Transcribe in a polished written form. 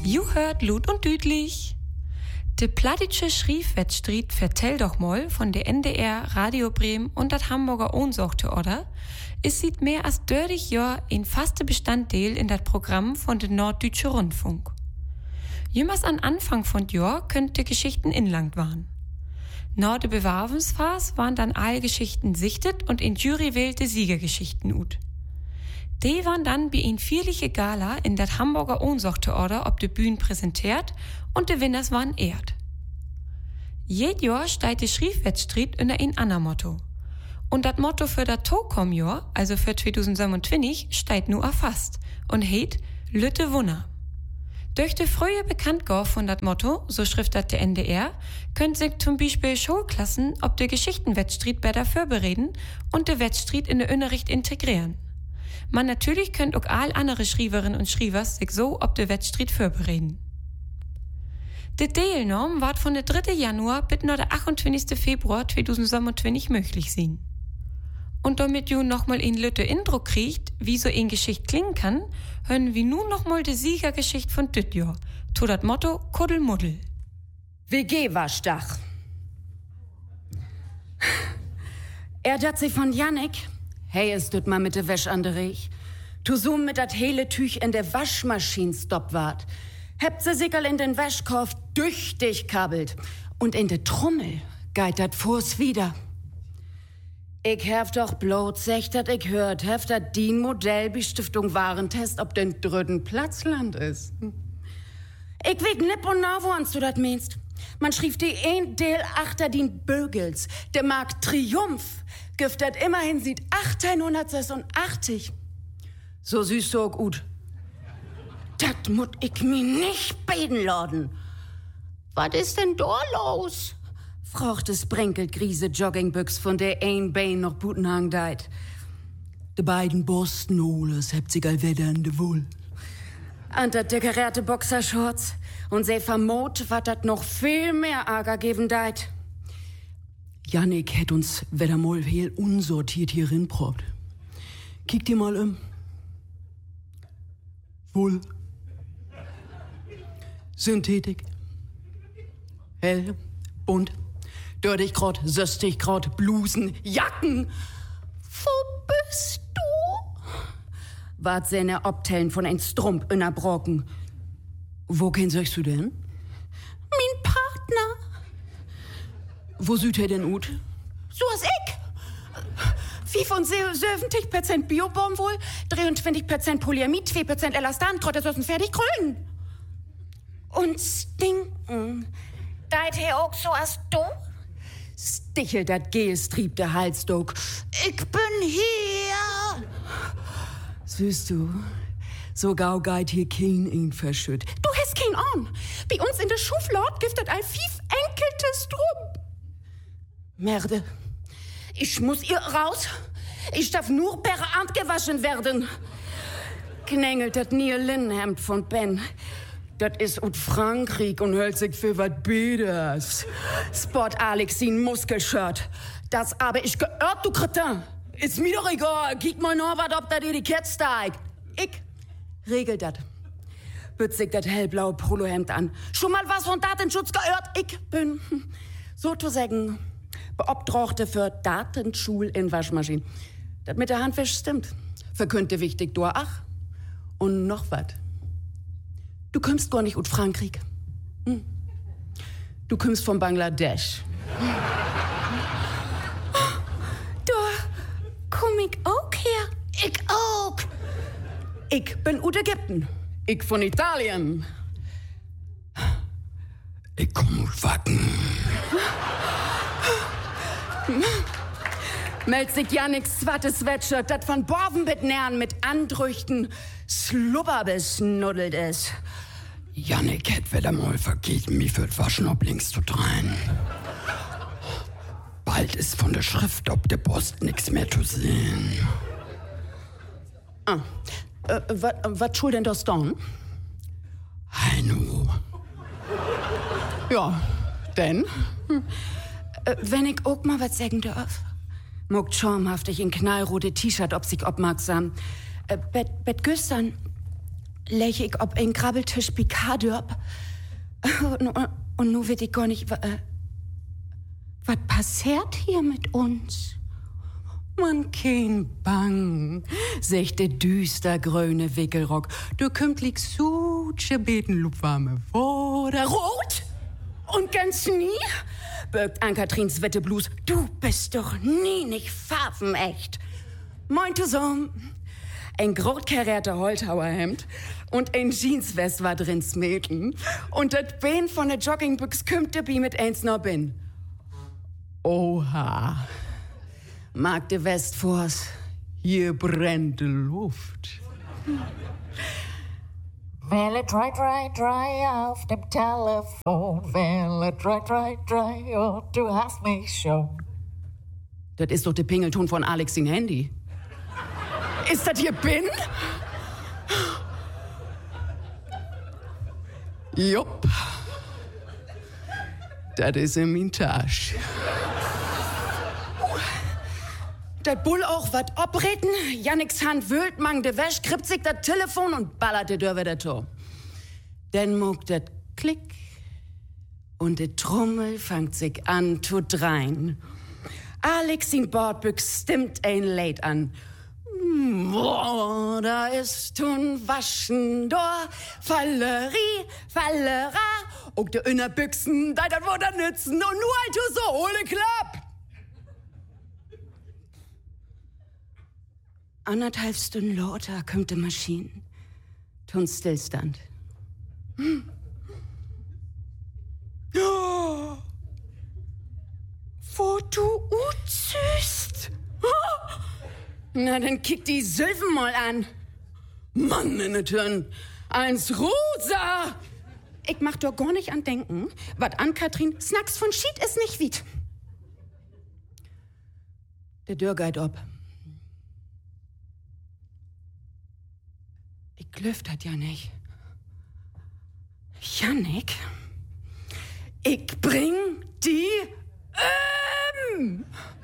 You hört Lut und Düdlich. De Plattitsche Schriefwettstried vertell doch mal von der NDR, Radio Bremen und dat Hamburger Ohnsorgte, oder? Es sieht mehr als 30 Jahr ein faste Bestandteil in dat Programm von de Norddeutsche Rundfunk. Jümmers an Anfang von Jahr könnte Geschichten inland waren. Nach de Bewerbungsphase waren dann alle Geschichten sichtet und in Jury wählte Siegergeschichten ut. Die waren dann bei ein vierliche Gala in dat Hamburger Ohnsorgte-Order ob de Bühne präsentiert und de Winners waren ehrt. Jed Jahr steigt de Schriefwettstried unter ein ander Motto. Und dat Motto für dat Tokom-Jahr, also für 2027, steigt nur erfasst und heit Lütte Wunner. Durch de frühe Bekanntgabe von dat Motto, so schrift dat der NDR, könnt sich zum Beispiel Schulklassen ob de Geschichtenwettstried besser vorbereden und de Wettstried in de Unterricht integrieren. Man natürlich könnt auch all andere Schrieverinnen und Schrievers sich so ob de Wettstried vorbereden. De Teilnahme ward von der 3. Januar bis noch der 28. Februar 2027 möglich sein. Und damit du nochmal in Lütte Indruck kriegt, wie so ein Geschicht klingen kann, hören wir nun nochmal die Siegergeschichte von dit Jahr. To dat Motto Kuddelmuddel. WG-Waschtag. Dat sie von Jannik. Hey, ist dit mal mit de Wäsch an de Riech. Tu so mit dat hele Tüch in der Waschmaschine stoppt wart. Hebt se sickerl in den Wäschkorf tüchtig kabelt. Und in de Trommel geit dat vors wieder. Ich hef doch bloß secht, dat ich hört, hef dat die Modellbestiftung Warentest ob den dritten Platzland ist. Ich weet nipp und na, woans du dat meinst. Man schrieb die ein Del achter den Bögels, der Mark Triumph, gift dat immerhin sieht 1886. So süß so gut. Dat mut ich mir nicht beten laden. Was ist denn da los? Fragt es Brenkelt Griese Joggingbüchs von der ein Bein noch Butenhang deit. De beiden Borstenholers hebt sich all wetternde wohl. An dat dekorerte Boxershorts und se vermot, wat dat noch viel mehr Ärger geben deit. Jannik hätt uns wieder mal heel unsortiert hier rinprobt. Kick dir mal Wohl. Synthetik. Hell, bunt. Dördig grad, söstig grad, Blusen, Jacken. Wo bist du? Wart seine Obtellen von ein Strump unterbrochen. Wohin sagst du denn? Mein Partner. Wo süd er denn ut? So as ich. 75% Biobaumwoll, 23% Polyamid, 2% Elastan, Trottesossen fertig grün. Und stinken. Deit he auch so as du? Stichelt dat Gelstrieb der Halsdog. Ich bin hier. Süß du, so gau geit hier kein ihn verschütt. Du hast kein an. Bei uns in der Schuflad giftet ein fief enkeltes Drum. Merde, ich muss ihr raus. Ich darf nur per Hand gewaschen werden. Knängelt dat nie Linnenhemd von Ben. Das ist ut Frankreich und hält sich für wat Beders. Sport Alexin Muskelshirt. Das aber ich geirrt, du Kretin. Ist mir doch egal. Kick mal noch wat, ob da die Etikett steigt. Ich regel dat. Bütz sich dat hellblaue Polohemd an. Schon mal was von Datenschutz geirrt? Ich bin, so zu sagen, Beobdrochte für Datenschul in Waschmaschinen. Das mit der Handwäsche stimmt. Verkündte wichtig, du ach. Und noch wat. Du kommst gar nicht aus Frankreich. Du kommst von Bangladesch. Da komm ich auch her. Ich auch. Ich bin aus Ägypten. Ich von Italien. Ich komm aus Wacken. Meldt sich ja nix zwattes Wetscher, dat von Borvenbitnern mit Andrüchten slubberbesnuddelt ist. Jannik hätt wieder mal vergeben, mich für Waschen ob links zu dreien. Bald ist von der Schrift ob der Post nix mehr zu sehen. Was schuld denn das dann? Heino. Ja, denn? Wenn ich auch mal was sagen darf. Muckt schormhaftig in knallrote T-Shirt ob sich obmerksam. Bet güstern. leg ich ob ein Krabbeltisch Pikadörp. Und nu weet ich gar nicht, was passiert hier mit uns? Man kein Bang, sagt der düster grüne Wickelrock. Du kümmt suche beten lupwarme Woder rot und ganz nie birgt Ann-Katrins Wetteblus. Du bist doch nie nicht farbenecht. Moin zusammen. Ein grotkarierter Holthauerhemd und ein Jeanswest war drin smeten. Und das Bein von der Joggingbüchs kümmt dabei mit eins noch bin. Oha. Mag de Westfors, hier brennt die Luft. Welle dry auf dem Telefon. Welle dry, oh, du hast mich schon. Das ist doch der Pingelton von Alex in Handy. Ist das hier Bin? Jupp. Das ist in min Tasch. Dat Bull auch wat opreden, Janniks Hand wühlt, mang de Wäsch, krippt sich dat Telefon und ballert de Dörr wieder to. Denn muckt dat Klick und de Trommel fangt sich an zu drein. Alex in Bordbüchs stimmt ein Lied an. Da ist tun Waschen, da Fallerie, Fallera, und de Innerbüchsen, da dat wohl nützen und nur halt du so, hole Klapp. 1,5 Stunden lauter kommt die Maschine. Tun Stillstand. Oh, wo du utzüst. Oh. Na, dann kick die Sylven mal an. Mann, in der Türen. Eins rosa. Ich mach doch gar nicht an denken, wat Ann-Katrin Snacks von Schied ist nicht wiet. Der Dörr geht ob. Ich glüft hat ja nicht. Jannik, ich bring die